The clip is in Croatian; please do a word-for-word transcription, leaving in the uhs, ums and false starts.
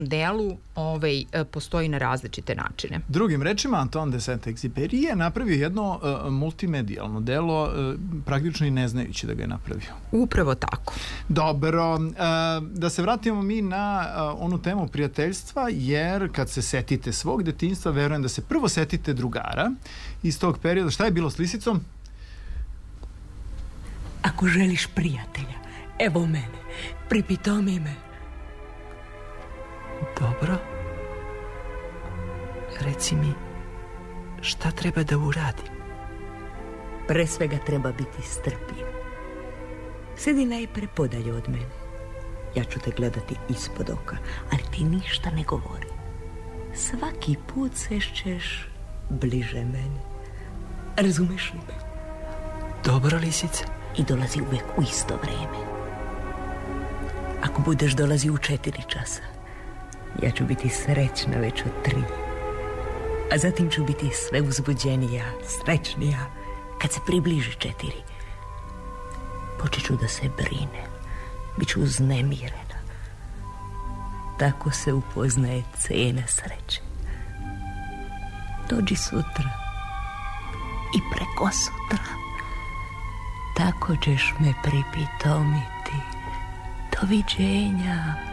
delu ovaj, postoji na različite načine. Drugim rečima, Antoine de Saint-Exupéry je napravio jedno uh, multimedijalno delo, uh, praktično i ne znajući da ga je napravio. Upravo tako. Dobro, uh, da se vratimo mi na uh, onu temu prijateljstva, jer kad se setite svog detinjstva, verujem da se prvo setite drugara iz tog perioda. Šta je bilo s lisicom? Ako želiš prijatelja, evo mene, pripitomi me. Dobro. Reci mi, šta treba da uradim? Pre svega treba biti strpljiv. Sedi najpre podalje od mene. Ja ću te gledati ispod oka, ali ti ništa ne govori. Svaki put sešćeš bliže mene. Razumeš li me? Dobro, lisice. I dolazi uvek u isto vreme. Ako budeš dolazi u četiri časa, ja ću biti srećna već od tri. A zatim ću biti sve uzbuđenija, srećnija. Kad se približi četiri, počet ću da se brinem. Biću uznemirena. Tako se upoznaje cena sreće. Dođi sutra i preko sutra. Tako ćeš me pripitomiti. Doviđenja.